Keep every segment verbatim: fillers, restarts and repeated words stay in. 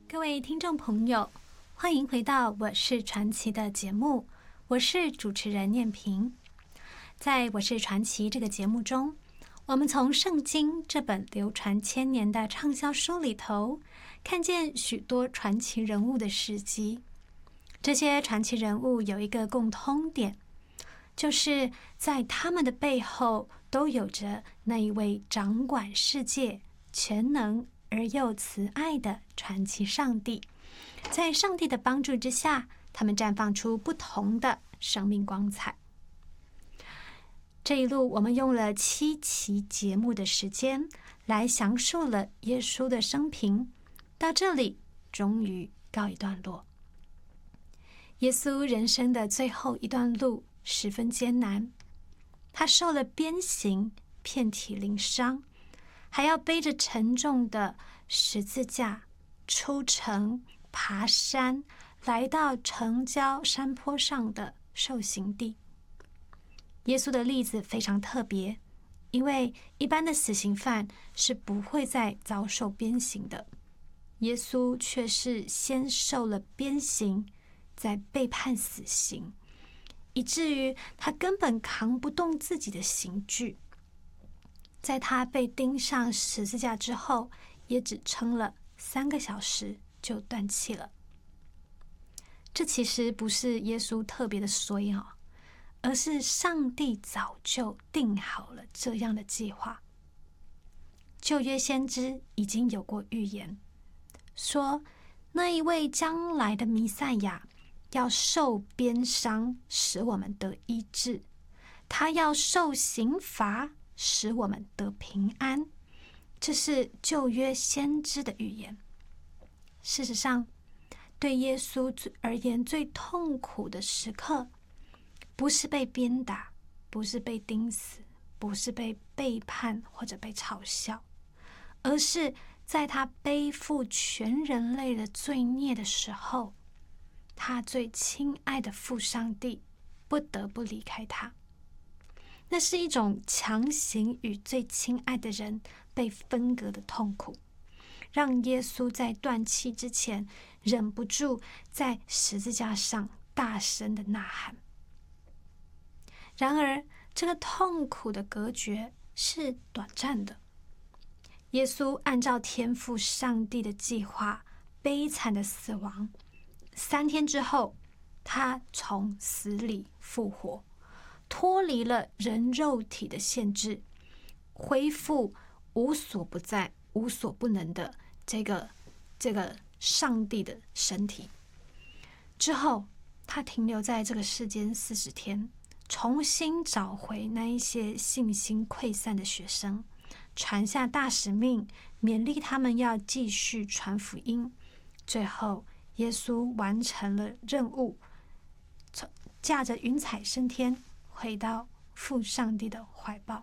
各位听众朋友，欢迎回到我是传奇的节目，我是主持人念萍。在我是传奇这个节目中，我们从圣经这本流传千年的畅销书里头，看见许多传奇人物的事迹。这些传奇人物有一个共通点，就是在他们的背后都有着那一位掌管世界、全能而又慈爱的传奇上帝。在上帝的帮助之下，他们绽放出不同的生命光彩。这一路我们用了七期节目的时间来详述了耶稣的生平，到这里终于告一段落。耶稣人生的最后一段路十分艰难，他受了鞭刑，遍体鳞伤，还要背着沉重的十字架出城爬山，来到城郊山坡上的受刑地。耶稣的例子非常特别，因为一般的死刑犯是不会再遭受鞭刑的，耶稣却是先受了鞭刑，再被判死刑，以至于他根本扛不动自己的刑具。在他被钉上十字架之后，也只撑了三个小时就断气了。这其实不是耶稣特别的衰哦，而是上帝早就定好了这样的计划。旧约先知已经有过预言，说那一位将来的弥赛亚要受鞭伤，使我们得医治；他要受刑罚，使我们得平安。这是旧约先知的预言。事实上，对耶稣而言最痛苦的时刻，不是被鞭打，不是被钉死，不是被背叛或者被嘲笑，而是在他背负全人类的罪孽的时候，他最亲爱的父上帝不得不离开他。那是一种强行与最亲爱的人被分隔的痛苦，让耶稣在断气之前忍不住在十字架上大声的呐喊。然而，这个痛苦的隔绝是短暂的。耶稣按照天父上帝的计划，悲惨的死亡。三天之后，他从死里复活，脱离了人肉体的限制，恢复无所不在、无所不能的这个这个上帝的身体。之后，他停留在这个世间四十天，重新找回那一些信心溃散的学生，传下大使命，勉励他们要继续传福音。最后，耶稣完成了任务，驾着云彩升天，回到父上帝的怀抱。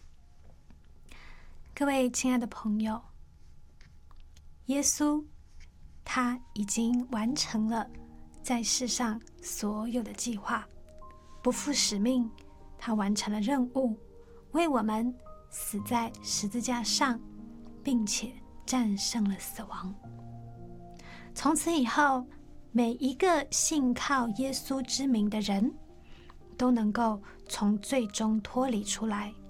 各位亲爱的朋友，耶稣他已经完成了在世上所有的计划，不负使命，他完成了任务，为我们死在十字架上，并且战胜了死亡。从此以后，每一个信靠耶稣之名的人都能够从罪中脱离出来，